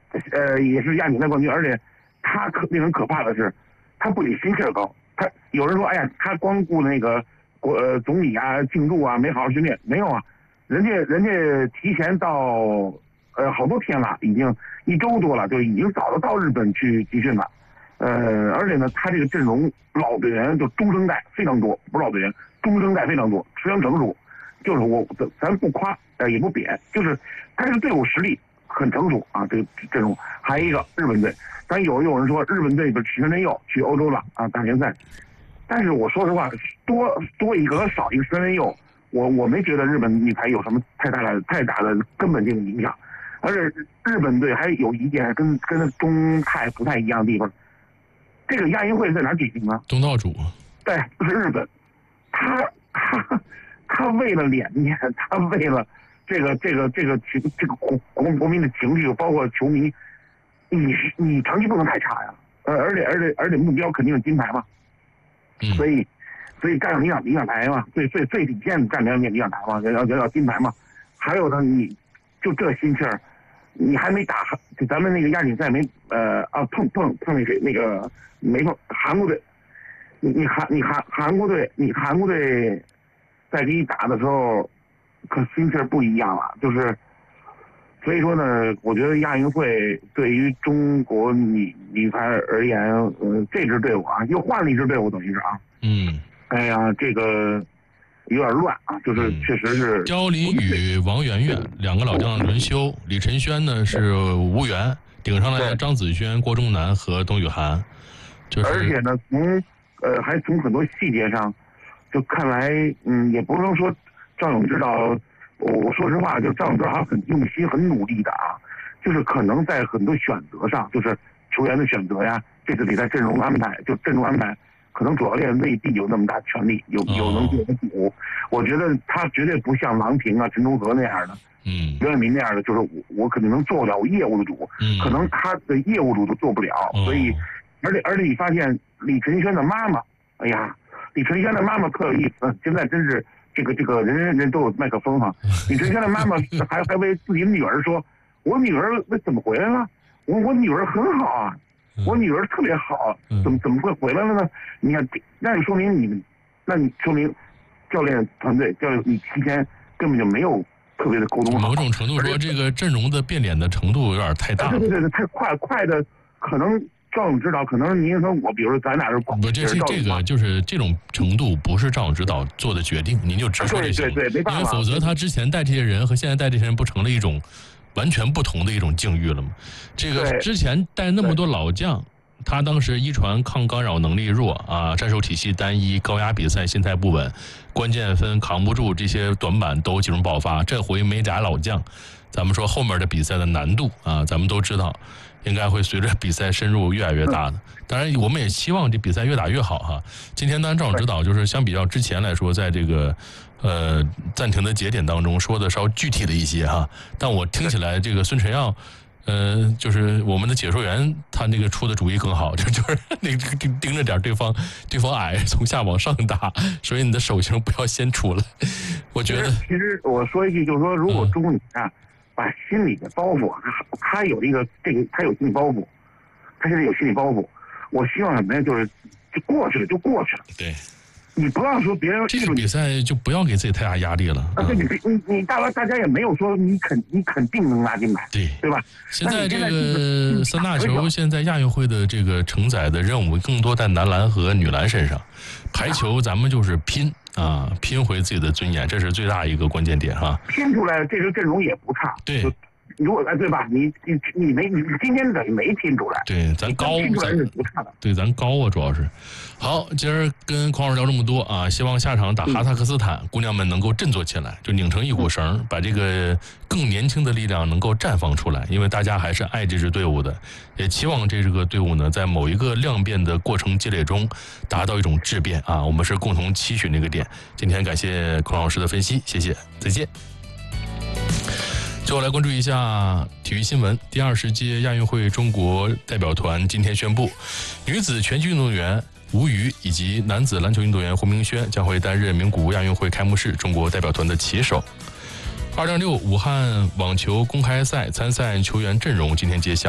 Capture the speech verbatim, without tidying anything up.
呃，也是亚锦赛冠军，而且他可令人可怕的是，他不仅心气儿高，他有人说，哎呀，他光顾那个国呃总理啊庆祝啊，没好好训练，没有啊，人家人家提前到呃好多天了，已经一周多了，就已经早就到日本去集训了。呃，而且呢，他这个阵容老队员就中生代非常多，不是老队员，中生代非常多，非常成熟。就是我咱不夸，呃，也不贬，就是他这个队伍实力很成熟啊，这个阵容。还有一个日本队，咱有有人说日本队的池田佑去欧洲了啊，打联赛。但是我说实话，多多一个和少一个池田佑，我我没觉得日本女排有什么太大的太大的根本性的影响。而且日本队还有一件跟跟中泰不太一样的地方。这个亚运会在哪儿举行呢？ 东道主。 对，是日本。他他他为了脸面，他为了这个这个这个情这个国国国民的情绪，包括球迷，你你成绩不能太差呀。呃，而且而且而且目标肯定是金牌嘛。 嗯。 所以所以占领奖领奖台嘛，最最最底线占领领奖台嘛，要要要金牌嘛。还有呢，你就这心气儿，你还没打，就咱们那个亚锦赛没呃啊碰碰碰那谁那个。没碰韩国队，你你韩你韩韩国队，你韩国队在给你打的时候，可心气儿不一样了。就是，所以说呢，我觉得亚运会对于中国女女排而言，呃，这支队伍啊，又换了一支队伍，等于是啊， 嗯， 哎呀，这个有点乱啊，就是确实是。 焦林宇、王媛媛两个老将轮休，李晨轩呢是无缘，顶上来的张子萱、郭钟南和董雨涵。就是、 而且呢，从呃，还从很多细节上，就看来，嗯，也不能说赵勇指导，我我说实话，就赵勇指导很用心、很努力的啊，就是可能在很多选择上，就是球员的选择呀，这次比赛阵容安排，就阵容安排，可能主教练未必有那么大权力，有有能做得补。我觉得他绝对不像郎平啊、陈忠和那样的， 嗯， 刘彦民那样的，就是我我肯定能做得了业务的主， 嗯， 可能他的业务主都做不了， 哦、 所以。而且而且你发现李晨轩的妈妈，哎呀，李晨轩的妈妈特有意思，现在真是这个这个人人人都有麦克风哈。李晨轩的妈妈还还为自己的女儿说：“我女儿那怎么回来了？我我女儿很好啊，我女儿特别好，怎么怎么会回来了呢？你看，那你说明你们，那你说明教练团队教练你提前根本就没有特别的沟通好。 某种程度说，这个阵容的变脸的程度有点太大了。 对对对，太快快的可能。”赵勇指导可能您和我，比如说咱俩是不，这这这个就是这种程度，不是赵勇指导做的决定，您就直说就行了。 对对对，没办法。 因为否则他之前带这些人和现在带这些人不成了一种完全不同的一种境遇了吗？这个之前带那么多老将，他当时一传抗干扰能力弱啊，战术体系单一，高压比赛心态不稳，关键分扛不住，这些短板都集中爆发。这回没加老将，咱们说后面的比赛的难度啊，咱们都知道。应该会随着比赛深入越来越大的，当然我们也希望这比赛越打越好哈。今天当然赵勇指导就是相比较之前来说，在这个呃暂停的节点当中说的稍具体了一些哈，但我听起来这个孙晨耀，呃，就是我们的解说员他那个出的主意更好，就就是那个盯着点对方，对方矮从下往上打，所以你的手型不要先出来。我觉得其实我说一句，就是说如果中国女啊。把心理的包袱，他他有一个这个，他有心理包袱，他现在有心理包袱。我希望什么呀？就是就过去了，就过去了。 对， 你不要说别人这个比赛就不要给自己太大压力了。 啊，对，你你你大家大家也没有说你肯你肯定能拿金牌， 对对吧？ 现在这个三大球，现在亚运会的这个承载的任务更多在男篮和女篮身上，排球咱们就是拼。啊，拼回自己的尊严，这是最大一个关键点哈。 拼出来，这个阵容也不差。 对， 如果哎，对吧？你你你没你今天等于没拼出来。 对，咱高， 拼出来是不差的。 对，咱高啊，主要是。好，今儿跟孔老师聊这么多啊，希望下场打哈萨克斯坦，嗯、姑娘们能够振作起来，就拧成一股绳，嗯、把这个更年轻的力量能够绽放出来。因为大家还是爱这支队伍的，也期望这支个队伍呢，在某一个量变的过程积累中，达到一种质变啊。我们是共同期许那个点。今天感谢孔老师的分析，谢谢，再见。最后来关注一下体育新闻。第二十届亚运会中国代表团今天宣布，女子拳击运动员吴瑜以及男子篮球运动员胡明轩将会担任名古屋亚运会开幕式中国代表团的旗手。二零二六武汉网球公开赛参赛球员阵容今天揭晓。